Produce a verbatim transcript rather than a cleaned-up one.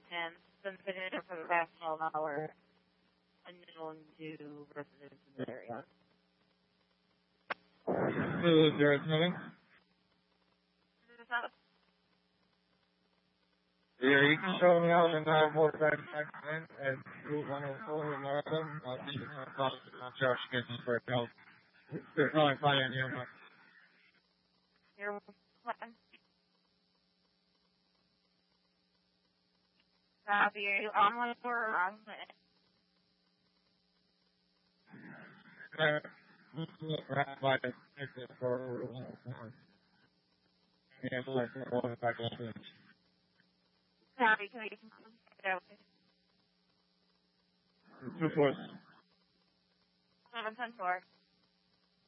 and since been in for the past twelve hours, unknown to residents in the area. Who is there moving? Yeah, you can show me out and uh, more back back in and Route one oh four in Markham. I'll be across the church getting for a help. There's no fire in here, but. You're welcome. Copy. Are you on one or wrong? Uh, let's look right by the exit for Route one oh four. Yeah, it's like one back in. Copy. Can we get some Two fours. seven ten four.